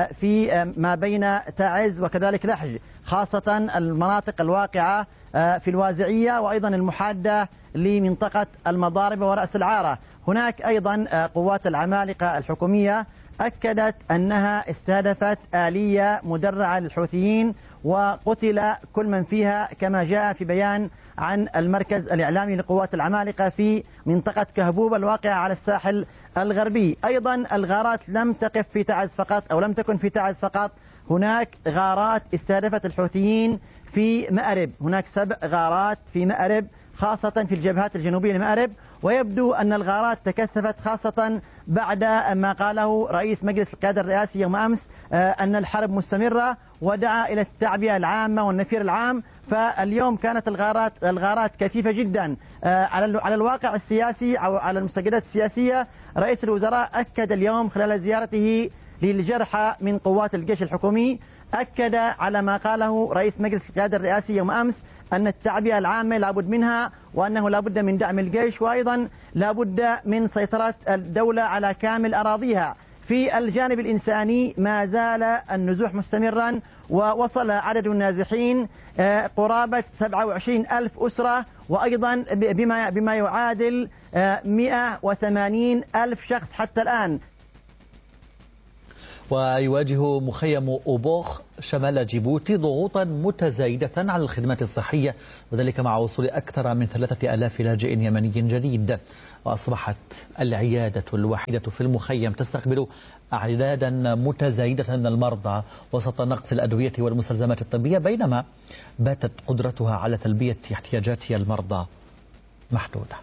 في ما بين تعز وكذلك لحج، خاصة المناطق الواقعة في الوازعية وأيضا المحادة لمنطقة المضاربة ورأس العارة. هناك أيضا قوات العمالقة الحكومية أكدت أنها استهدفت آلية مدرعة للحوثيين وقتل كل من فيها، كما جاء في بيان عن المركز الإعلامي لقوات العمالقة في منطقة كهبوب الواقعة على الساحل الغربي. أيضا الغارات لم تقف في تعز فقط أو لم تكن في تعز فقط، هناك غارات استهدفت الحوثيين في مأرب. هناك 7 غارات في مأرب خاصة في الجبهات الجنوبية لمأرب، ويبدو أن الغارات تكثفت خاصة بعد ما قاله رئيس مجلس القيادة الرئاسي يوم أمس أن الحرب مستمرة ودعا إلى التعبئة العامة والنفير العام. فاليوم كانت الغارات كثيفة جدا على الواقع السياسي أو على المستجدات السياسية. رئيس الوزراء أكد اليوم خلال زيارته للجرحى من قوات الجيش الحكومي، أكد على ما قاله رئيس مجلس القيادة الرئاسي يوم أمس أن التعبئة العامة لابد منها، وأنه لابد من دعم الجيش، وأيضا لابد من سيطرة الدولة على كامل أراضيها. في الجانب الإنساني ما زال النزوح مستمرا، ووصل عدد النازحين قرابة 27,000 أسرة، وأيضا بما يعادل 180,000 شخص حتى الآن. ويواجه مخيم أوبوخ شمال جيبوتي ضغوطا متزايدة على الخدمات الصحية، وذلك مع وصول أكثر من 3000 لاجئ يمني جديد. وأصبحت العيادة الوحيدة في المخيم تستقبل أعدادا متزايدة من المرضى وسط نقص الأدوية والمستلزمات الطبية، بينما باتت قدرتها على تلبية احتياجات المرضى محدودة.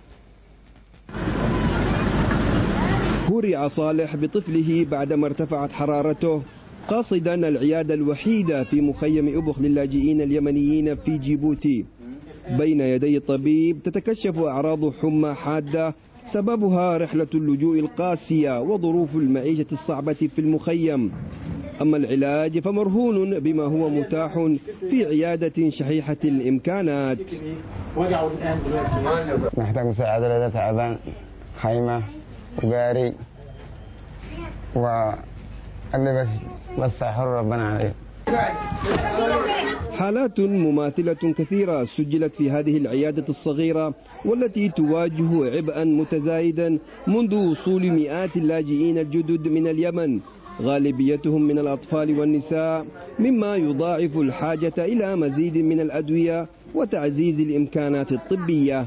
هورع صالح بطفله بعدما ارتفعت حرارته قاصدا العيادة الوحيدة في مخيم أبوخ للاجئين اليمنيين في جيبوتي. بين يدي الطبيب تتكشف أعراض حمى حادة سببها رحلة اللجوء القاسية وظروف المعيشة الصعبة في المخيم. أما العلاج فمرهون بما هو متاح في عيادة شحيحة الإمكانات. نحتاج مساعدة لدى تعبان، خيمة وقاري واللي بس حر ربنا عليه. حالات مماثلة كثيرة سجلت في هذه العيادة الصغيرة والتي تواجه عبئا متزايدا منذ وصول مئات اللاجئين الجدد من اليمن، غالبيتهم من الأطفال والنساء، مما يضاعف الحاجة إلى مزيد من الأدوية وتعزيز الإمكانات الطبية.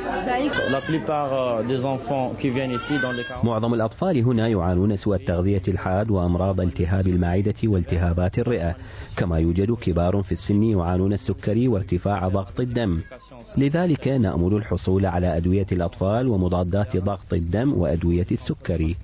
معظم الأطفال هنا يعانون سوء التغذية الحاد وأمراض التهاب المعدة والتهابات الرئة، كما يوجد كبار في السن يعانون السكري وارتفاع ضغط الدم. لذلك نأمل الحصول على أدوية الأطفال ومضادات ضغط الدم وأدوية السكري.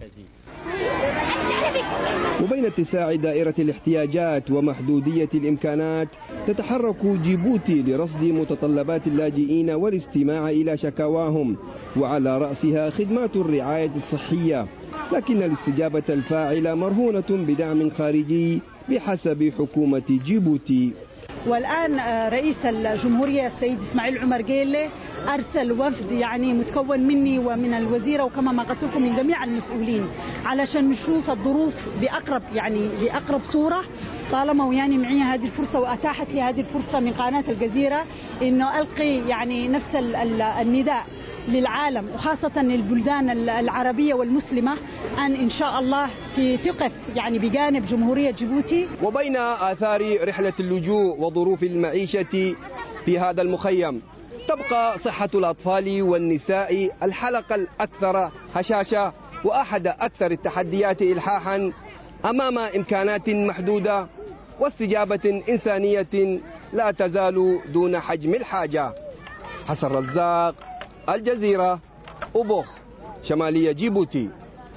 وبين اتساع دائرة الاحتياجات ومحدودية الإمكانات تتحرك جيبوتي لرصد متطلبات اللاجئين والاستماع إلى شكاواهم، وعلى رأسها خدمات الرعاية الصحية، لكن الاستجابة الفاعلة مرهونة بدعم خارجي بحسب حكومة جيبوتي. والآن رئيس الجمهورية السيد إسماعيل عمر جيلة أرسل وفد متكون مني ومن الوزيرة وكما ما قلت لكم من جميع المسؤولين علشان نشوف الظروف بأقرب صورة، طالما معي هذه الفرصة وأتاحت لي هذه الفرصة من قناة الجزيرة إنه ألقي نفس النداء للعالم وخاصة البلدان العربية والمسلمة أن شاء الله تقف بجانب جمهورية جيبوتي. وبين آثار رحلة اللجوء وظروف المعيشة في هذا المخيم تبقى صحة الأطفال والنساء الحلقة الأكثر هشاشة وأحد أكثر التحديات إلحاحا أمام إمكانات محدودة واستجابة إنسانية لا تزال دون حجم الحاجة. حسن رزاق، الجزيرة، أبوخ، شمالية جيبوتي.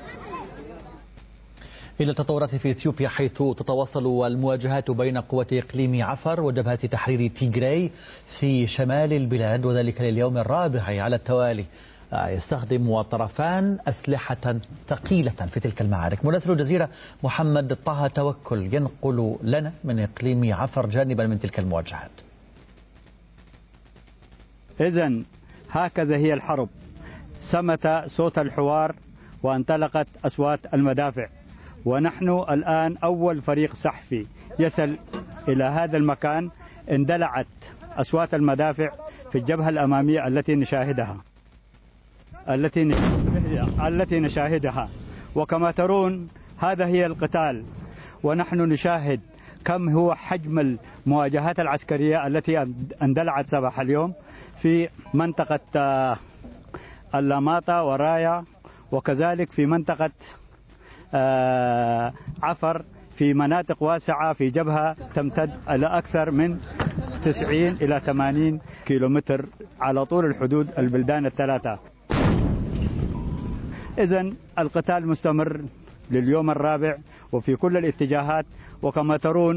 إلى التطورات في إثيوبيا، حيث تتواصل المواجهات بين قوة إقليم عفر وجبهة تحرير تيغراي في شمال البلاد، وذلك لليوم الرابع على التوالي. يستخدم الطرفان أسلحة ثقيلة في تلك المعارك. مراسل الجزيرة محمد طه توكل ينقل لنا من إقليم عفر جانبا من تلك المواجهات. إذن هكذا هي الحرب. صمت صوت الحوار وانطلقت أصوات المدافع، ونحن الآن أول فريق سحفي يصل إلى هذا المكان. اندلعت أصوات المدافع في الجبهة الأمامية التي نشاهدها، وكما ترون هذا هي القتال، ونحن نشاهد كم هو حجم المواجهات العسكرية التي اندلعت صباح اليوم في منطقة اللاماطة ورايا، وكذلك في منطقة عفر، في مناطق واسعة في جبهة تمتد إلى أكثر من 90 إلى 80 كيلومتر على طول الحدود البلدان الثلاثة. إذن القتال مستمر لليوم الرابع وفي كل الاتجاهات، وكما ترون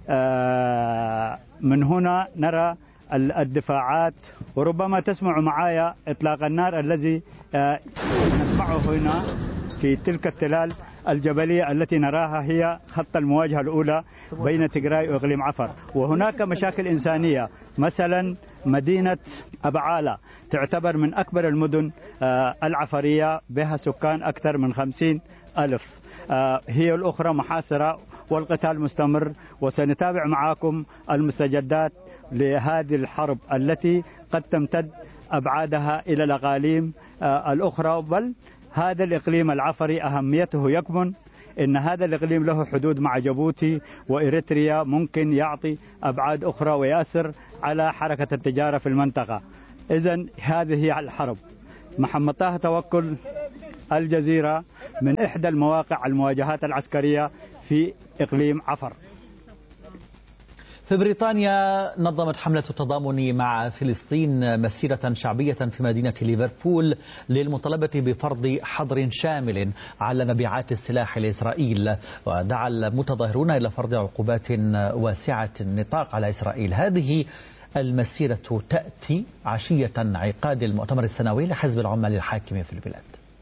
من هنا نرى الدفاعات، وربما تسمع معايا إطلاق النار الذي نسمعه هنا في تلك التلال الجبلية التي نراها هي خط المواجهة الأولى بين تيغراي وإقليم عفر. وهناك مشاكل إنسانية، مثلا مدينة أبعالة تعتبر من أكبر المدن العفرية، بها سكان أكثر من 50,000. هي الأخرى محاصرة والقتال مستمر، وسنتابع معكم المستجدات لهذه الحرب التي قد تمتد أبعادها إلى الأقاليم الأخرى. بل هذا الإقليم العفري أهميته يكمن إن هذا الإقليم له حدود مع جيبوتي وإريتريا، ممكن يعطي أبعاد أخرى ويأثر على حركة التجارة في المنطقة. إذن هذه هي الحرب. محمد طه توكل، الجزيرة، من إحدى المواقع المواجهات العسكرية في إقليم عفر. في بريطانيا نظمت حملة التضامن مع فلسطين مسيرة شعبية في مدينة ليفربول للمطالبة بفرض حظر شامل على مبيعات السلاح لإسرائيل، ودعا المتظاهرون إلى فرض عقوبات واسعة النطاق على إسرائيل. هذه المسيرة تأتي عشية انعقاد المؤتمر السنوي لحزب العمال الحاكم في البلاد.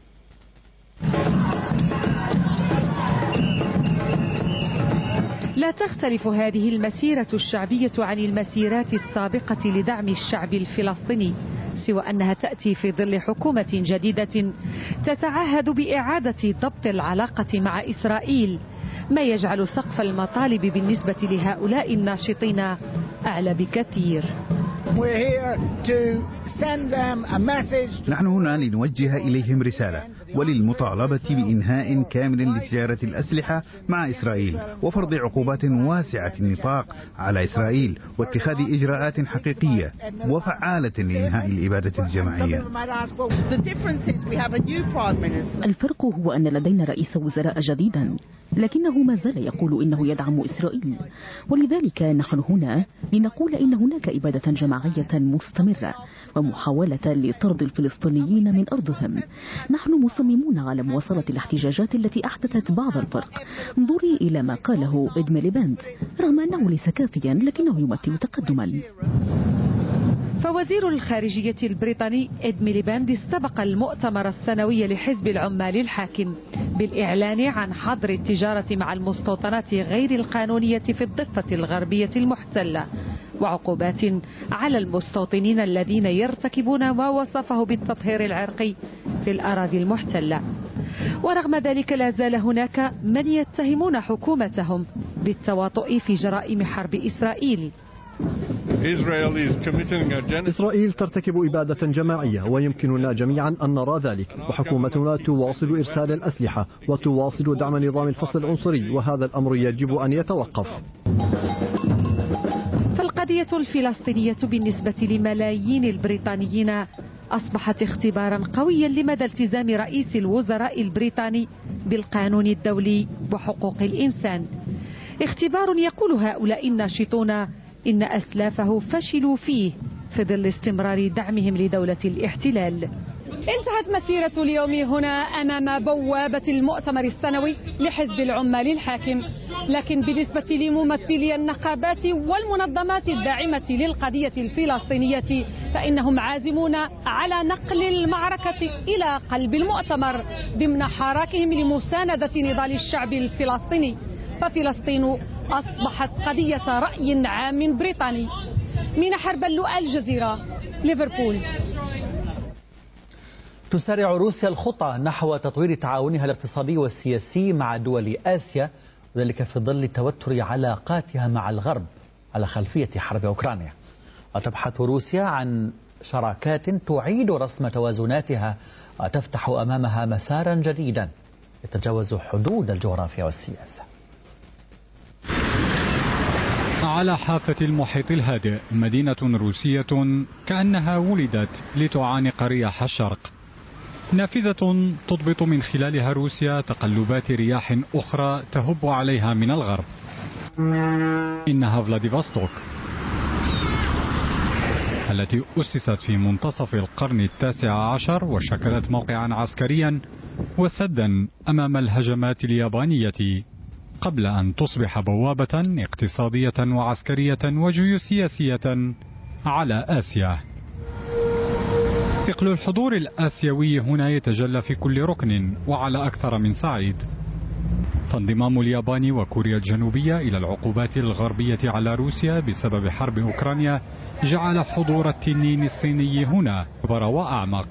لا تختلف هذه المسيرة الشعبية عن المسيرات السابقة لدعم الشعب الفلسطيني، سوى أنها تأتي في ظل حكومة جديدة تتعهد بإعادة ضبط العلاقة مع إسرائيل، ما يجعل سقف المطالب بالنسبة لهؤلاء الناشطين أعلى بكثير. نحن هنا لنوجه إليهم رسالة وللمطالبة بإنهاء كامل لتجارة الأسلحة مع إسرائيل وفرض عقوبات واسعة النطاق على إسرائيل واتخاذ إجراءات حقيقية وفعالة لإنهاء الإبادة الجماعية. الفرق هو أن لدينا رئيس وزراء جديدا، لكنه ما زال يقول إنه يدعم إسرائيل، ولذلك نحن هنا لنقول إن هناك إبادة جماعية مستمرة ومحاولة لطرد الفلسطينيين من أرضهم. نحن مصممون على مواصلة الاحتجاجات التي أحدثت بعض الفرق. انظري إلى ما قاله إد ميليباند، رغم أنه ليس كافيا لكنه يمثل تقدما. فوزير الخارجية البريطاني إد ميليباند استبق المؤتمر السنوي لحزب العمال الحاكم بالإعلان عن حظر التجارة مع المستوطنات غير القانونية في الضفة الغربية المحتلة، وعقوبات على المستوطنين الذين يرتكبون ما وصفه بالتطهير العرقي في الأراضي المحتلة. ورغم ذلك لا زال هناك من يتهمون حكومتهم بالتواطؤ في جرائم حرب إسرائيل. إسرائيل ترتكب إبادة جماعية ويمكننا جميعا أن نرى ذلك، وحكومتنا تواصل إرسال الأسلحة وتواصل دعم نظام الفصل العنصري، وهذا الأمر يجب أن يتوقف. فالقضية الفلسطينية بالنسبة لملايين البريطانيين أصبحت اختبارا قويا لمدى التزام رئيس الوزراء البريطاني بالقانون الدولي وحقوق الإنسان، اختبار يقول هؤلاء الناشطون إن أسلافه فشلوا فيه في ظل استمرار دعمهم لدولة الاحتلال. انتهت مسيرة اليوم هنا أمام بوابة المؤتمر السنوي لحزب العمال الحاكم، لكن بالنسبة لممثلي النقابات والمنظمات الداعمة للقضية الفلسطينية فإنهم عازمون على نقل المعركة إلى قلب المؤتمر ضمن حراكهم لمساندة نضال الشعب الفلسطيني، ففلسطين أصبحت قضية رأي عام بريطاني. مينا حربلو، الجزيرة، ليفربول. تسارع روسيا الخطى نحو تطوير تعاونها الاقتصادي والسياسي مع دول آسيا، وذلك في ظل توتر علاقاتها مع الغرب على خلفية حرب أوكرانيا. وتبحث روسيا عن شراكات تعيد رسم توازناتها وتفتح أمامها مسارا جديدا يتجاوز حدود الجغرافيا والسياسة. على حافة المحيط الهادئ مدينة روسية كأنها ولدت لتعانق رياح الشرق، نافذة تضبط من خلالها روسيا تقلبات رياح أخرى تهب عليها من الغرب. إنها فلاديفوستوك التي أسست في منتصف القرن التاسع عشر وشكلت موقعا عسكريا وسدا أمام الهجمات اليابانية قبل أن تصبح بوابة اقتصادية وعسكرية وجيوسياسية على آسيا. ثقل الحضور الآسيوي هنا يتجلى في كل ركن وعلى أكثر من صعيد، فانضمام اليابان وكوريا الجنوبية إلى العقوبات الغربية على روسيا بسبب حرب أوكرانيا جعل حضور التنين الصيني هنا أكبر وأعمق.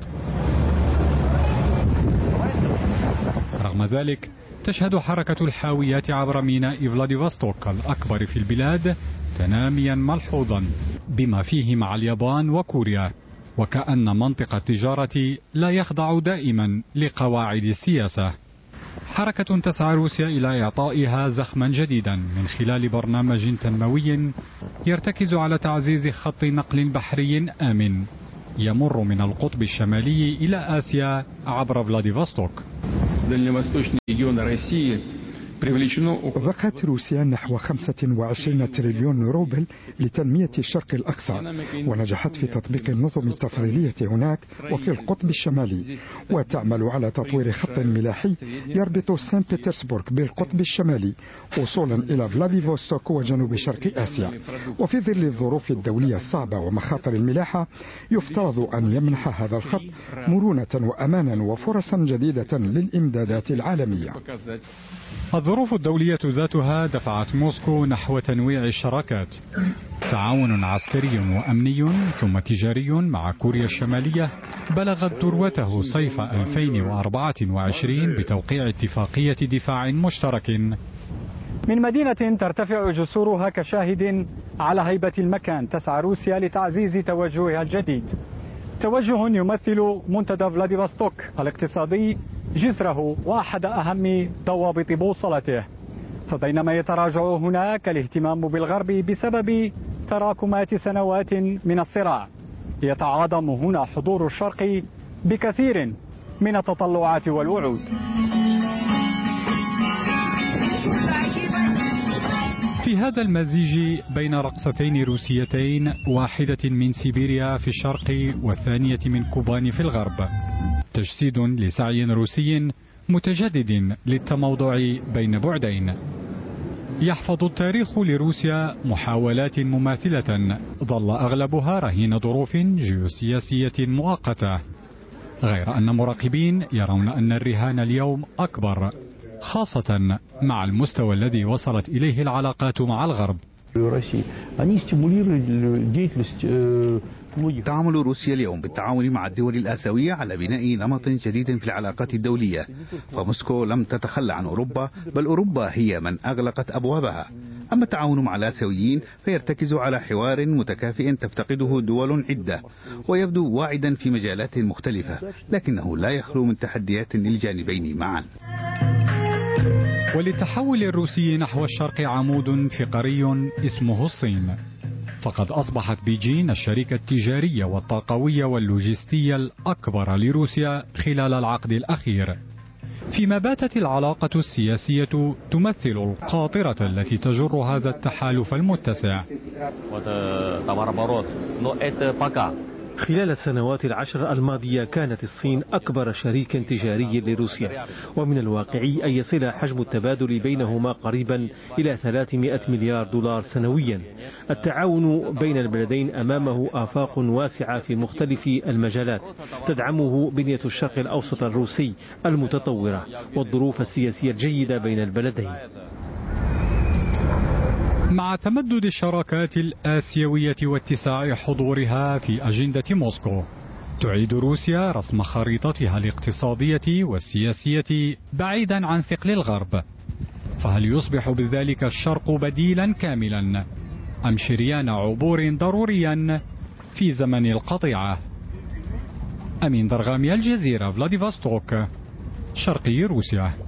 رغم ذلك تشهد حركة الحاويات عبر ميناء فلاديفوستوك الأكبر في البلاد تناميا ملحوظا بما فيه مع اليابان وكوريا، وكأن منطق التجارة لا يخضع دائما لقواعد السياسة. حركة تسعى روسيا إلى إعطائها زخما جديدا من خلال برنامج تنموي يرتكز على تعزيز خط نقل بحري آمن يمر من القطب الشمالي إلى آسيا عبر فلاديفوستوك. ضخت روسيا نحو 25 تريليون روبل لتنمية الشرق الأقصى، ونجحت في تطبيق النظم التفضيلية هناك وفي القطب الشمالي، وتعمل على تطوير خط ملاحي يربط سان بطرسبورغ بالقطب الشمالي وصولا إلى فلاديفوستوك وجنوب شرق آسيا. وفي ظل الظروف الدولية الصعبة ومخاطر الملاحة يفترض أن يمنح هذا الخط مرونة وأمانا وفرصا جديدة للإمدادات العالمية. الظروف الدولية ذاتها دفعت موسكو نحو تنويع الشراكات. تعاون عسكري وأمني ثم تجاري مع كوريا الشمالية بلغت ذروته صيف 2024 بتوقيع اتفاقية دفاع مشترك. من مدينة ترتفع جسورها كشاهد على هيبة المكان تسعى روسيا لتعزيز توجهها الجديد، توجه يمثل منتدى فلاديفوستوك الاقتصادي جسره وأحد أهم ضوابط بوصلته. فبينما يتراجع هناك الاهتمام بالغرب بسبب تراكمات سنوات من الصراع، يتعاظم هنا حضور الشرق بكثير من التطلعات والوعود. في هذا المزيج بين رقصتين روسيتين، واحدة من سيبيريا في الشرق والثانية من كوباني في الغرب، تجسيد لسعي روسي متجدد للتموضع بين بعدين. يحفظ التاريخ لروسيا محاولات مماثلة ظل أغلبها رهين ظروف جيوسياسية مؤقتة، غير أن مراقبين يرون أن الرهان اليوم أكبر، خاصة مع المستوى الذي وصلت إليه العلاقات مع الغرب. تعمل روسيا اليوم بالتعاون مع الدول الآسيوية على بناء نمط جديد في العلاقات الدولية، فموسكو لم تتخلى عن أوروبا، بل أوروبا هي من أغلقت أبوابها. أما التعاون مع الآسيويين فيرتكز على حوار متكافئ تفتقده دول عدة، ويبدو واعدا في مجالات مختلفة، لكنه لا يخلو من تحديات للجانبين معا. وللتحول الروسي نحو الشرق عمود فقري اسمه الصين، فقد أصبحت بيجين الشريك التجاري والطاقوي واللوجستي الأكبر لروسيا خلال العقد الأخير، فيما باتت العلاقة السياسية تمثل القاطرة التي تجر هذا التحالف المتسع. خلال السنوات العشر الماضية كانت الصين أكبر شريك تجاري لروسيا، ومن الواقعي أن يصل حجم التبادل بينهما قريبا إلى 300 مليار دولار سنويا. التعاون بين البلدين أمامه آفاق واسعة في مختلف المجالات تدعمه بنية الشرق الأوسط الروسي المتطورة والظروف السياسية الجيدة بين البلدين. مع تمدد الشراكات الآسيوية واتساع حضورها في أجندة موسكو، تعيد روسيا رسم خريطتها الاقتصادية والسياسية بعيدا عن ثقل الغرب. فهل يصبح بذلك الشرق بديلا كاملا أم شريان عبور ضروريا في زمن القطيعة؟ أمين درغامي، الجزيرة، فلاديفوستوك، شرقي روسيا.